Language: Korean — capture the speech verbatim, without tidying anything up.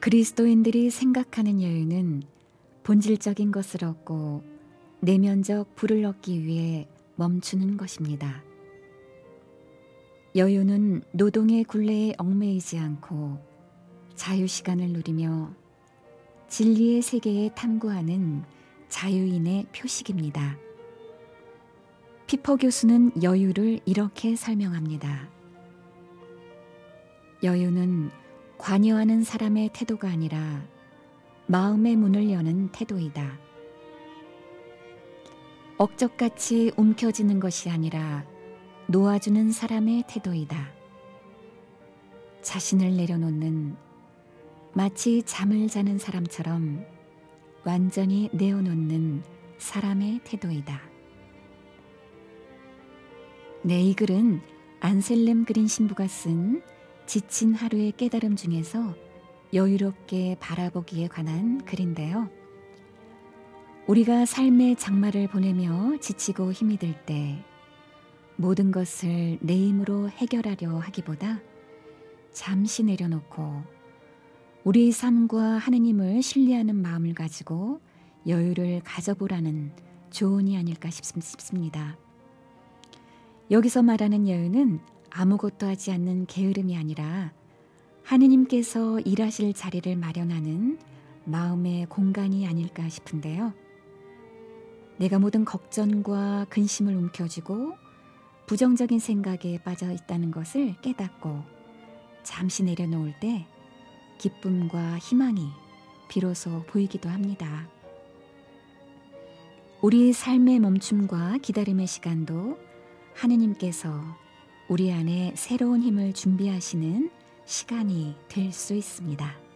그리스도인들이 생각하는 여유는 본질적인 것을 얻고 내면적 부를 얻기 위해 멈추는 것입니다. 여유는 노동의 굴레에 얽매이지 않고 자유시간을 누리며 진리의 세계에 탐구하는 자유인의 표식입니다. 피퍼 교수는 여유를 이렇게 설명합니다. 여유는 관여하는 사람의 태도가 아니라 마음의 문을 여는 태도이다. 억적같이 움켜쥐는 것이 아니라 놓아주는 사람의 태도이다. 자신을 내려놓는, 마치 잠을 자는 사람처럼 완전히 내어놓는 사람의 태도이다. 네, 이 글은 안셀렘 그린 신부가 쓴 지친 하루의 깨달음 중에서 여유롭게 바라보기에 관한 글인데요. 우리가 삶의 장마를 보내며 지치고 힘이 들 때 모든 것을 내 힘으로 해결하려 하기보다 잠시 내려놓고 우리 삶과 하느님을 신뢰하는 마음을 가지고 여유를 가져보라는 조언이 아닐까 싶습니다. 여기서 말하는 여유는 아무것도 하지 않는 게으름이 아니라 하느님께서 일하실 자리를 마련하는 마음의 공간이 아닐까 싶은데요. 내가 모든 걱정과 근심을 움켜쥐고 부정적인 생각에 빠져 있다는 것을 깨닫고 잠시 내려놓을 때 기쁨과 희망이 비로소 보이기도 합니다. 우리의 삶의 멈춤과 기다림의 시간도 하느님께서 우리 안에 새로운 힘을 준비하시는 시간이 될 수 있습니다.